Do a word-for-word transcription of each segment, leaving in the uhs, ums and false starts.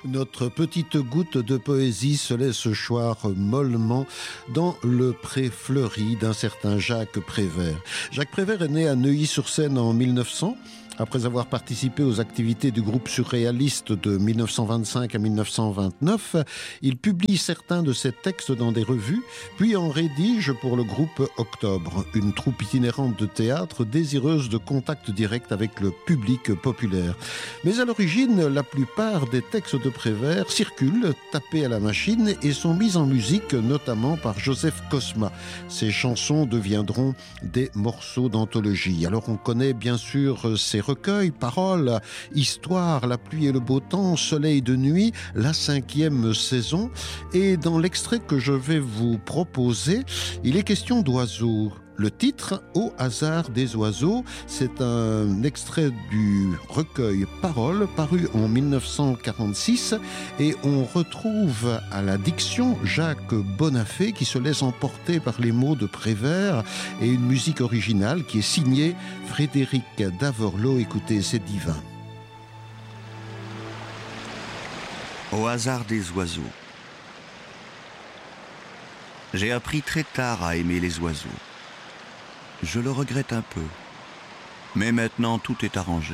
Notre petite goutte de poésie se laisse choir mollement dans le pré fleuri d'un certain Jacques Prévert. Jacques Prévert est né à Neuilly-sur-Seine en mille neuf cents. Après avoir participé aux activités du groupe surréaliste de mille neuf cent vingt-cinq à mille neuf cent vingt-neuf, il publie certains de ses textes dans des revues, puis en rédige pour le groupe Octobre, une troupe itinérante de théâtre désireuse de contact direct avec le public populaire. Mais à l'origine, la plupart des textes de Prévert circulent, tapés à la machine, et sont mis en musique, notamment par Joseph Cosma. Ces chansons deviendront des morceaux d'anthologie. Alors on connaît bien sûr ces recueil, paroles, histoire, la pluie et le beau temps, soleil de nuit, la cinquième saison. Et dans l'extrait que je vais vous proposer, il est question d'oiseaux. Le titre, Au hasard des oiseaux, c'est un extrait du recueil Paroles, paru en mille neuf cent quarante-six, et on retrouve à la diction Jacques Bonafé qui se laisse emporter par les mots de Prévert et une musique originale qui est signée Frédéric Davorleau. Écoutez, c'est divin. Au hasard des oiseaux. J'ai appris très tard à aimer les oiseaux. Je le regrette un peu, mais maintenant tout est arrangé.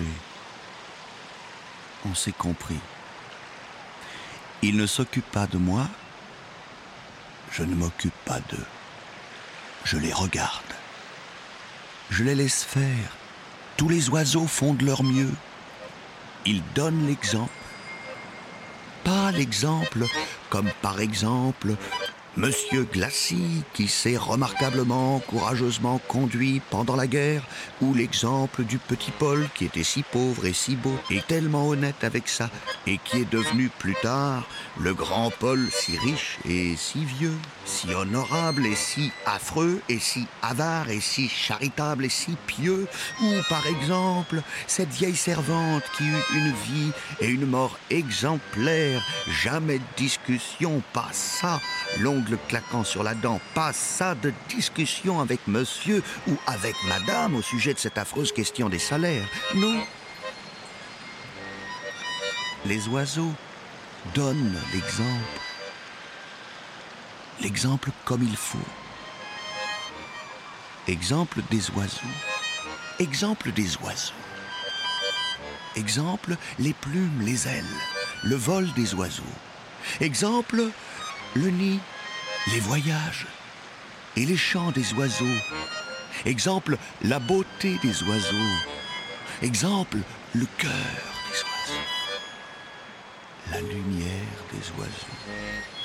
On s'est compris. Ils ne s'occupent pas de moi, je ne m'occupe pas d'eux. Je les regarde. Je les laisse faire. Tous les oiseaux font de leur mieux. Ils donnent l'exemple. Pas l'exemple comme par exemple Monsieur Glacy, qui s'est remarquablement, courageusement conduit pendant la guerre, ou l'exemple du petit Paul, qui était si pauvre et si beau, et tellement honnête avec ça, et qui est devenu plus tard le grand Paul, si riche et si vieux, si honorable et si affreux, et si avare et si charitable et si pieux, ou par exemple cette vieille servante qui eut une vie et une mort exemplaires, jamais de discussion, pas ça, l'ongle claquant sur la dent, pas ça de discussion avec monsieur ou avec madame au sujet de cette affreuse question des salaires. Non. Les oiseaux donnent l'exemple. L'exemple comme il faut. Exemple des oiseaux. Exemple des oiseaux. Exemple les plumes, les ailes, le vol des oiseaux. Exemple le nid, les voyages et les chants des oiseaux. Exemple, la beauté des oiseaux. Exemple, le cœur des oiseaux. La lumière des oiseaux.